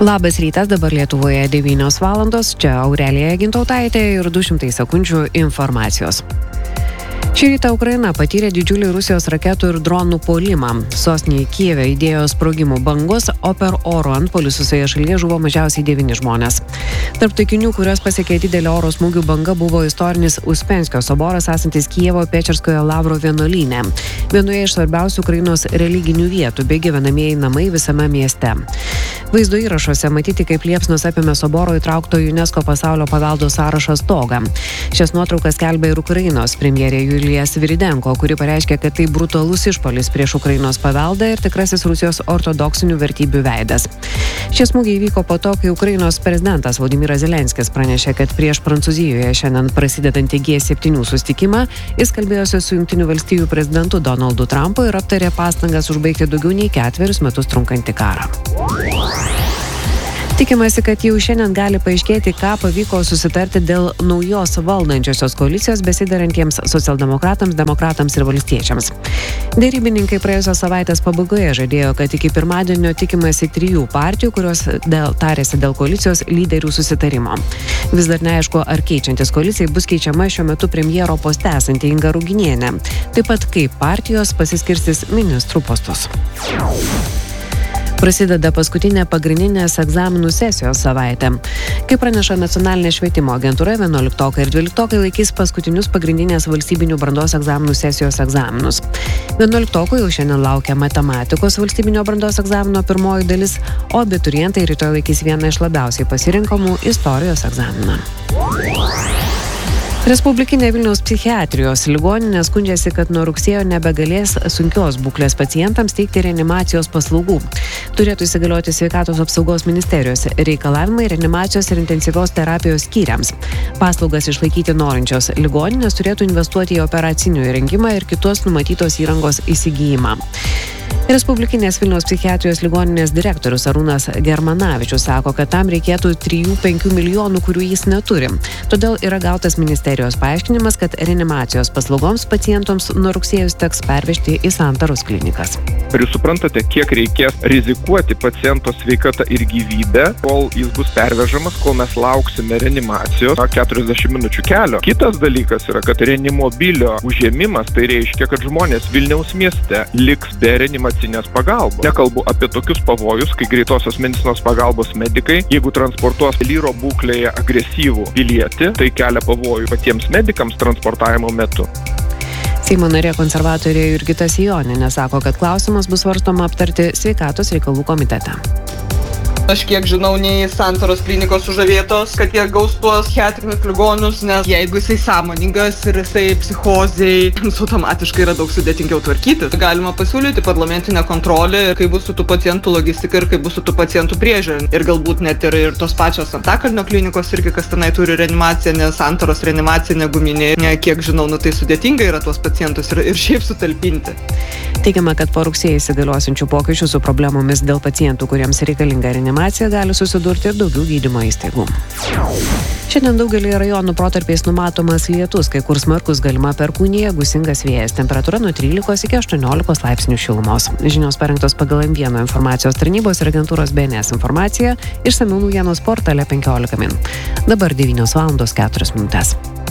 Labas rytas, dabar Lietuvoje 9 valandos, čia Aurelija Gintautaitė ir 200 sekundžių informacijos. Šį rytą Ukraina patyrė didžiulį Rusijos raketų ir dronų puolimą. Sostinėje Kijeve įdėjo sprogimų bangos, o per oro antpuolius visoje šalyje žuvo mažiausiai 9 žmonės. Tarp taikinių, kurios pasiekė didelio oro smūgių banga, buvo istorinis Uspenskio soboras esantis Kijevo Pečerskojo Lavro vienuolyne. Vienoje iš svarbiausių Ukrainos religinių vietų bei gyvenamieji namai visame mieste. Vaizdo įrašuose matyti, kaip liepsnos apėmė soboro įtraukto UNESCO pasaulio paveldo sąrašą stogą. Šias nuotraukas skelbia ir Ukrainos premjerė Julija Sviridenko, kuri pareiškė, kad tai brutalus išpuolis prieš Ukrainos paveldą ir tikrasis Rusijos ortodoksinių vertybių veidas. Šie smūgiai įvyko po to, kai Ukrainos prezidentas Volodymyras Zelenskis pranešė, kad prieš Prancūzijoje šiandien prasidedantį G7 susitikimą jis kalbėjosi su Jungtinių valstijų prezidentu Donaldu Trumpu ir aptarė pastangas užbaigti daugiau nei 4 metus trunkantį karą. Tikimasi, kad jau šiandien gali paaiškėti, ką pavyko susitarti dėl naujos valdančiosios koalicijos besiderantiems socialdemokratams, demokratams ir valstiečiams. Derybininkai praėjusios savaitės pabaigoje žadėjo, kad iki pirmadienio tikimasi 3 partijų, kurios tarėsi dėl koalicijos lyderių susitarimo. Vis dar neaišku, ar keičiantis koalicijai bus keičiama šiuo metu premjero poste esanti Inga Ruginienė. Taip pat kaip partijos pasiskirstys ministrų postus. Prasideda paskutinė pagrindinės egzaminų sesijos savaitė. Kaip praneša Nacionalinė švietimo agentūra, 11 ir 12 laikys paskutinius pagrindinės valstybinių brandos egzaminų sesijos egzaminus. 11 jau šiandien laukia matematikos valstybinio brandos egzamino pirmoji dalis, o abiturientai rytoj laikys vieną iš labiausiai pasirinkomų istorijos egzaminą. Respublikinė Vilniaus psichiatrijos ligoninė skundžiasi, kad nuo rugsėjo nebegalės sunkios būklės pacientams teikti reanimacijos paslaugų. Turėtų įsigalioti Sveikatos apsaugos ministerijos reikalavimai reanimacijos ir intensyvios terapijos skyriams. Paslaugas išlaikyti norinčios ligoninės turėtų investuoti į operacinių įrengimą ir kitos numatytos įrangos įsigijimą. Respublikinės Vilniaus psichiatrijos ligoninės direktorius Arūnas Germanavičius sako, kad tam reikėtų 3-5 milijonų, kurių jis neturi. Todėl yra gautas ministerijos paaiškinimas, kad reanimacijos paslaugoms pacientams nuo rugsėjus teks pervežti į Santaros klinikas. Ar jūs suprantate, kiek reikės rizikuoti paciento sveikatą ir gyvybę, kol jis bus pervežamas, kol mes lauksime reanimacijos 40 minučių kelio. Kitas dalykas yra, kad reanimobilio užėmimas, tai reiškia, kad žmonės Vilniaus mieste liks be reanimacinės pagalbos. Nekalbu apie tokius pavojus, kai greitosios medicinos pagalbos medikai, jeigu transportuos lyro būklėje agresyvų pilietį, tai kelia pavojų patiems medikams transportavimo metu. Seimo narė konservatorė Jurgita Sejonienė sako, kad klausimas bus svarstoma aptarti Sveikatos reikalų komitete. Aš kiek žinau, nei Santaros klinikos sužavėtos, kad jie gaus tuos psichiatrinius ligonius, nes jeigu jisai sąmoningas ir jisai psichozei, automatiškai yra daug sudėtingiau tvarkytis. Galima pasiūlyti parlamentinę kontrolę, kaip bus su tų pacientų logistika ir kaip bus su tų pacientų priežiūra. Ir galbūt net ir tos pačios Antakalnio klinikos irgi, kas tenai turi reanimaciją, nes Santaros reanimacija neguminė. Kiek žinau, tai sudėtinga yra tuos pacientus ir šiaip sutalpinti. Teigiama, kad po rugsėjį įsigaliosiančių pokyčių su problemomis dėl pacientų, kuriems reikalinga reanimacija, gali susidurti ir daugiau gydymo įstaigų. Šiandien daugelį rajonų protarpiais numatomas lietus, kai kur smarkus galima perkūnija, gūsingas vėjas, temperatūra nuo 13 iki 18 laipsnių šilumos. Žinios parengtos pagal M1 informacijos tarnybos ir agentūros BNS informaciją, išsamiau naujienos portale 15 min. Dabar 9 valandos 4 minutės.